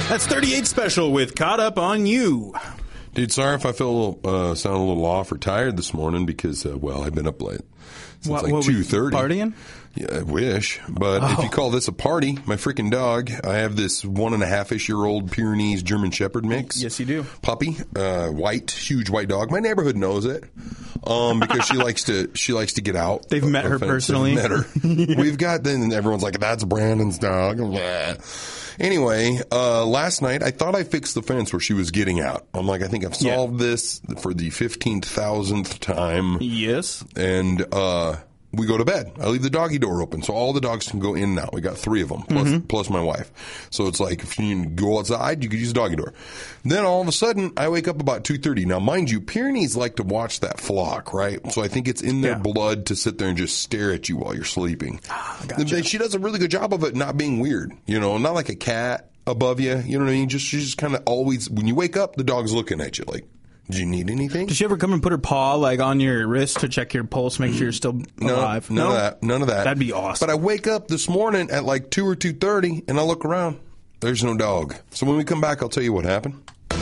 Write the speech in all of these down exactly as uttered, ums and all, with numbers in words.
That's thirty-eight Special with Caught Up on You. Dude, sorry if I feel a little, uh, sound a little off or tired this morning because, uh, well, I've been up late since what, like what two thirty. Partying? Yeah, I wish. But oh. if you call this a party, my freaking dog, I have this one and a half-ish year old Pyrenees German Shepherd mix. Yes, you do. Puppy, uh, white, huge white dog. My neighborhood knows it um, because she likes to she likes to get out. They've met her personally. They've met her. We've got, then everyone's like, that's Brandon's dog. Anyway, uh, last night I thought I fixed the fence where she was getting out. I'm like, I think I've solved yeah. this for the fifteen thousandth time. Yes. And, uh, we go to bed. I leave the doggy door open so all the dogs can go in and out. We got three of them, plus, mm-hmm. plus my wife. So it's like if you go outside, you could use the doggy door. Then all of a sudden, I wake up about two thirty. Now, mind you, Pyrenees like to watch that flock, right? So I think it's in their yeah. blood to sit there and just stare at you while you're sleeping. Ah, gotcha. She does a really good job of it not being weird. You know, not like a cat above you. You know what I mean? Just, she's just kind of always, when you wake up, the dog's looking at you like, do you need anything? Does she ever come and put her paw like on your wrist to check your pulse, make sure you're still alive? No, none no? of that. None of that. That'd be awesome. But I wake up this morning at like two or two thirty, and I look around. There's no dog. So when we come back, I'll tell you what happened.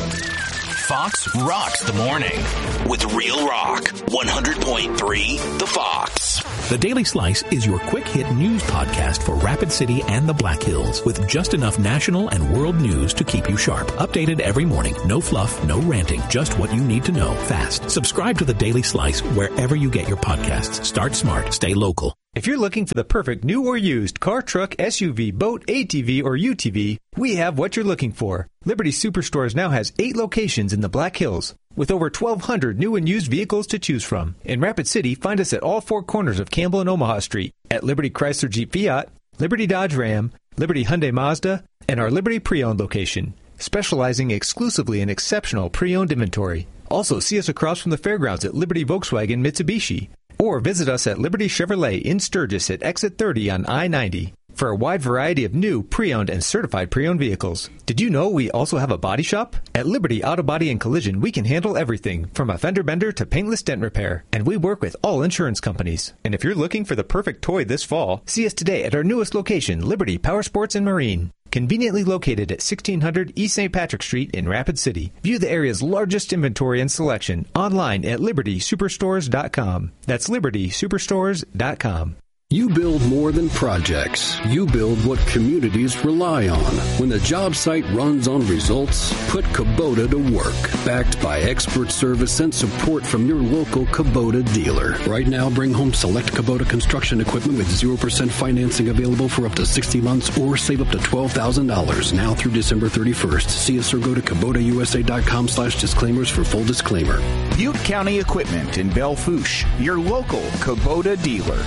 Fox rocks the morning with Real Rock one hundred point three The Fox. The Daily Slice is your quick-hit news podcast for Rapid City and the Black Hills with just enough national and world news to keep you sharp. Updated every morning. No fluff, no ranting. Just what you need to know fast. Subscribe to the Daily Slice wherever you get your podcasts. Start smart. Stay local. If you're looking for the perfect new or used car, truck, S U V, boat, A T V, or U T V, we have what you're looking for. Liberty Superstores now has eight locations in the Black Hills, with over twelve hundred new and used vehicles to choose from. In Rapid City, find us at all four corners of Campbell and Omaha Street, at Liberty Chrysler Jeep Fiat, Liberty Dodge Ram, Liberty Hyundai Mazda, and our Liberty Pre-Owned location, specializing exclusively in exceptional pre-owned inventory. Also, see us across from the fairgrounds at Liberty Volkswagen Mitsubishi, or visit us at Liberty Chevrolet in Sturgis at Exit thirty on I ninety for a wide variety of new, pre-owned, and certified pre-owned vehicles. Did you know we also have a body shop? At Liberty Auto Body and Collision, we can handle everything from a fender bender to paintless dent repair, and we work with all insurance companies. And if you're looking for the perfect toy this fall, see us today at our newest location, Liberty Power Sports and Marine. Conveniently located at sixteen hundred East Saint Patrick Street in Rapid City. View the area's largest inventory and selection online at liberty superstores dot com. That's liberty superstores dot com. You build more than projects. You build what communities rely on. When the job site runs on results, put Kubota to work. Backed by expert service and support from your local Kubota dealer. Right now, bring home select Kubota construction equipment with zero percent financing available for up to sixty months or save up to twelve thousand dollars now through December thirty-first. See us or go to Kubota U S A dot com slash disclaimers for full disclaimer. Butte County Equipment in Belle Fourche, your local Kubota dealer.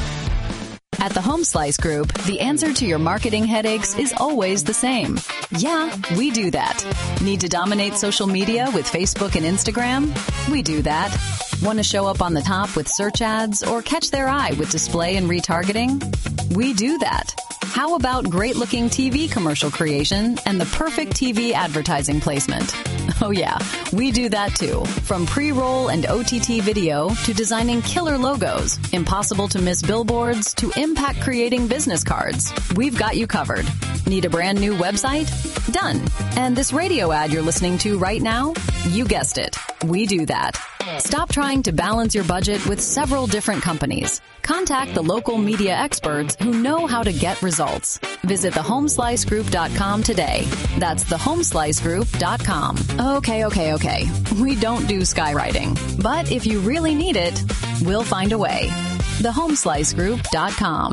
At the Home Slice Group, the answer to your marketing headaches is always the same. Yeah, we do that. Need to dominate social media with Facebook and Instagram? We do that. Want to show up on the top with search ads or catch their eye with display and retargeting? We do that. How about great-looking T V commercial creation and the perfect T V advertising placement? Oh yeah, we do that too. From pre-roll and O T T video to designing killer logos, impossible to miss billboards to impact creating business cards, we've got you covered. Need a brand new website? Done. And this radio ad you're listening to right now? You guessed it. We do that. Stop trying to balance your budget with several different companies. Contact the local media experts who know how to get results. Visit the home slice group dot com today. That's the home slice group dot com. Okay, okay, okay. We don't do skywriting. But if you really need it, we'll find a way. the home slice group dot com.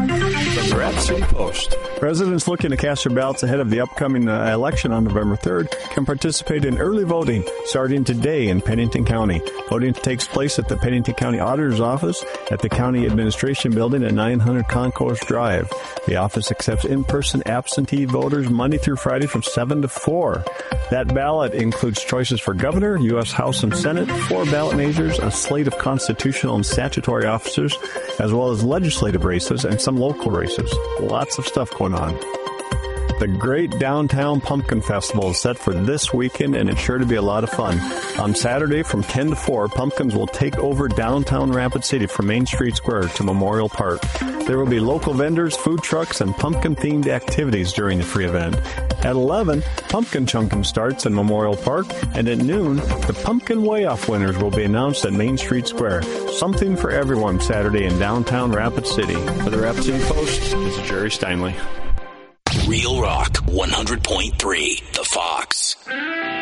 The Rapid City Post. Residents looking to cast their ballots ahead of the upcoming uh, election on November third can participate in early voting starting today in Pennington County. Voting takes place at the Pennington County Auditor's Office at the County Administration Building at nine hundred Concourse Drive. The office accepts in-person absentee voters Monday through Friday from seven to four. That ballot includes choices for governor, U S House and Senate, four ballot measures, a slate of constitutional and statutory officers, as well as legislative races and some local races. Lots of stuff going on. The Great Downtown Pumpkin Festival is set for this weekend, and it's sure to be a lot of fun. On Saturday from ten to four, pumpkins will take over downtown Rapid City from Main Street Square to Memorial Park. There will be local vendors, food trucks, and pumpkin-themed activities during the free event. At eleven, Pumpkin Chunkin' starts in Memorial Park, and at noon, the Pumpkin Way-Off winners will be announced at Main Street Square. Something for everyone Saturday in downtown Rapid City. For the Rapid City Post, this is Jerry Steinley. Real Rock one hundred point three, The Fox.